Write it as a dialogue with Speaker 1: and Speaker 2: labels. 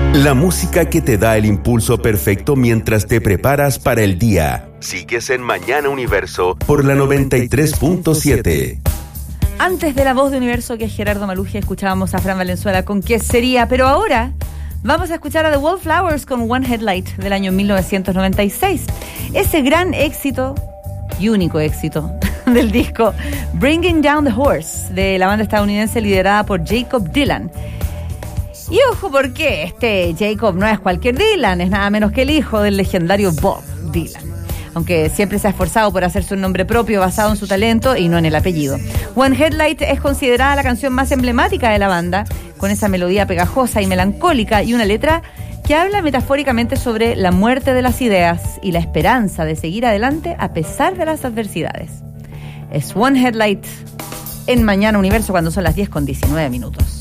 Speaker 1: La música que te da el impulso perfecto mientras te preparas para el día. Sigues en Mañana Universo por la 93.7.
Speaker 2: Antes de la voz de Universo, que es Gerardo Maluje, escuchábamos a Fran Valenzuela con ¿Qué sería? Pero ahora vamos a escuchar a The Wallflowers con One Headlight del año 1996. Ese gran éxito y único éxito del disco Bringing Down the Horse de la banda estadounidense liderada por Jakob Dylan. Y ojo, porque este Jacob no es cualquier Dylan, es nada menos que el hijo del legendario Bob Dylan, aunque siempre se ha esforzado por hacerse un nombre propio basado en su talento y no en el apellido. One Headlight es considerada la canción más emblemática de la banda, con esa melodía pegajosa y melancólica y una letra que habla metafóricamente sobre la muerte de las ideas y la esperanza de seguir adelante a pesar de las adversidades. Es One Headlight en Mañana Universo cuando son las 10:19.